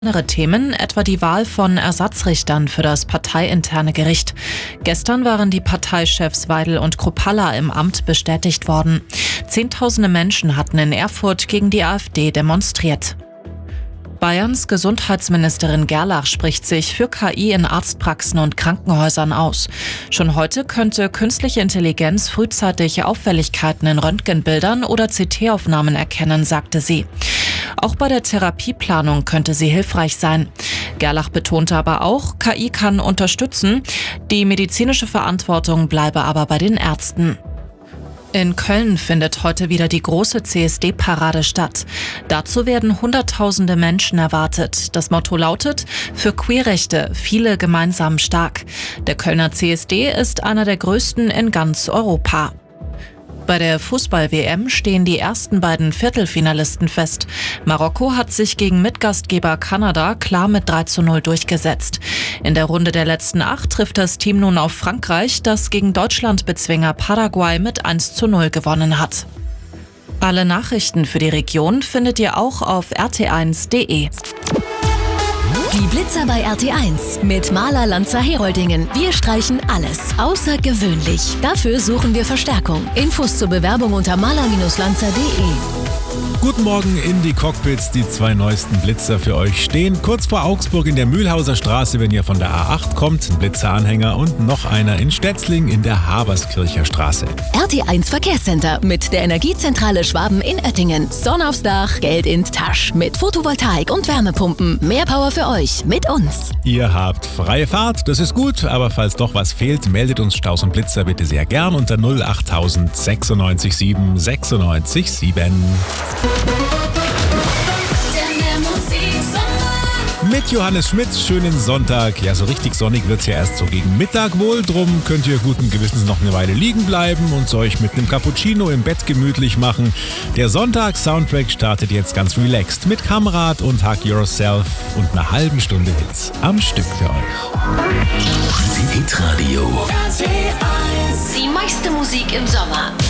Andere Themen, etwa die Wahl von Ersatzrichtern für das parteiinterne Gericht. Gestern waren die Parteichefs Weidel und Kruppalla im Amt bestätigt worden. Zehntausende Menschen hatten in Erfurt gegen die AfD demonstriert. Bayerns Gesundheitsministerin Gerlach spricht sich für KI in Arztpraxen und Krankenhäusern aus. Schon heute könnte künstliche Intelligenz frühzeitig Auffälligkeiten in Röntgenbildern oder CT-Aufnahmen erkennen, sagte sie. Auch bei der Therapieplanung könnte sie hilfreich sein. Gerlach betonte aber auch, KI kann unterstützen, die medizinische Verantwortung bleibe aber bei den Ärzten. In Köln findet heute wieder die große CSD-Parade statt. Dazu werden Hunderttausende Menschen erwartet. Das Motto lautet: Für Queerrechte, viele gemeinsam stark. Der Kölner CSD ist einer der größten in ganz Europa. Bei der Fußball-WM stehen die ersten beiden Viertelfinalisten fest. Marokko hat sich gegen Mitgastgeber Kanada klar mit 3:0 durchgesetzt. In der Runde der letzten 8 trifft das Team nun auf Frankreich, das gegen Deutschlandbezwinger Paraguay mit 1:0 gewonnen hat. Alle Nachrichten für die Region findet ihr auch auf rt1.de. Die Blitzer bei RT1 mit Maler Lanzer Heroldingen. Wir streichen alles außergewöhnlich. Dafür suchen wir Verstärkung. Infos zur Bewerbung unter maler-lanzer.de. Guten Morgen in die Cockpits. Die 2 neuesten Blitzer für euch stehen kurz vor Augsburg in der Mühlhauser Straße, wenn ihr von der A8 kommt. Ein Blitzeranhänger und noch einer in Stetzling in der Haberskircher Straße. RT1 Verkehrscenter mit der Energiezentrale Schwaben in Oettingen. Sonne aufs Dach, Geld in Tasch. Mit Photovoltaik und Wärmepumpen. Mehr Power für euch mit uns. Ihr habt freie Fahrt, das ist gut, aber falls doch was fehlt, meldet uns Staus und Blitzer bitte sehr gern unter 08000 96 7 96 7. Mit Johannes Schmidt, schönen Sonntag. Ja, so richtig sonnig wird's ja erst so gegen Mittag wohl. Drum könnt ihr guten Gewissens noch eine Weile liegen bleiben und euch mit einem Cappuccino im Bett gemütlich machen. Der Sonntag-Soundtrack startet jetzt ganz relaxed mit Kamrat und Hug Yourself und einer halben Stunde Hits am Stück für euch. Hitradio. Die meiste Musik im Sommer.